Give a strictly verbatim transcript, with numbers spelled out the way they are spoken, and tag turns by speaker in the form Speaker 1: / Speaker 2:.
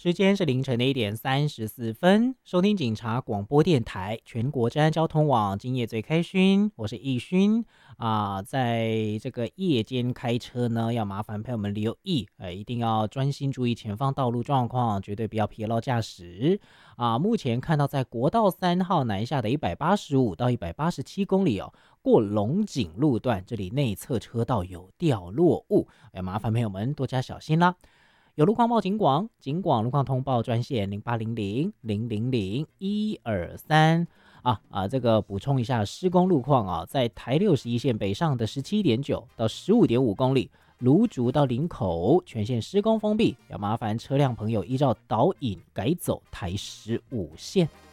Speaker 1: 时间是凌晨的一点三十四分，收听警察广播电台全国治安交通网，今夜最开勋，我是易勋啊、在这个夜间开车呢，要麻烦朋友们留意，呃，一定要专心注意前方道路状况，绝对不要疲劳驾驶啊、目前看到在国道三号南下的一百八十五到一百八十七公里哦，过龙井路段，这里内侧车道有掉落物，哎，麻烦朋友们多加小心啦。有路况报警广，警广路况通报专线零八零零零零零一二三啊啊，这个补充一下施工路况啊，在台六十一线北上的十七点九到十五点五公里，芦竹到林口全线施工封闭，要麻烦车辆朋友依照导引改走台十五线。